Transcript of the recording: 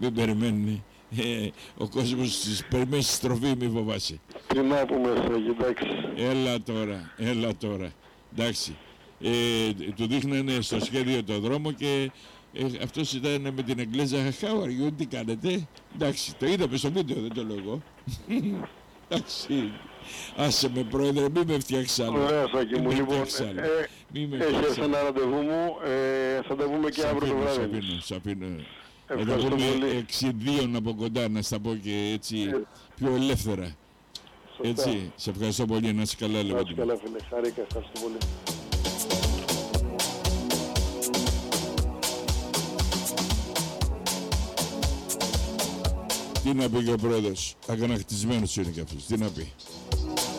μην περιμένει. Ο κόσμος περιμένει στη στροφή, μη φοβάσαι. Τι να πούμε, εντάξει. Έλα τώρα. Εντάξει. Του δείχνανε στο σχέδιο το δρόμο και αυτός ήταν με την Εγγλέζα. How are you, τι κάνετε? Εντάξει, το είδαμε στο βίντεο, δεν το λέω εγώ. Εντάξει. Άσε με, πρόεδρε, μη με φτιάξεις άλλο. Ωραία, Σάκη μου, λοιπόν, έχεις ένα ραντεβού μου, θα τα πούμε και αύριο το βράδυ. Σ' αφήνω. Θα Ευχαριστώ τα πούμε πολύ. εξιδίων από κοντά, να στα πω και έτσι πιο ελεύθερα. Σωστά. Έτσι, σε ευχαριστώ πολύ, να είσαι καλά, Να είσαι Λεβέντη. καλά, φίλε. Χαρήκα, ευχαριστώ πολύ. Τι να πει και ο πρόεδρος, αγανακτισμένος είναι και αυτός, τι να πει.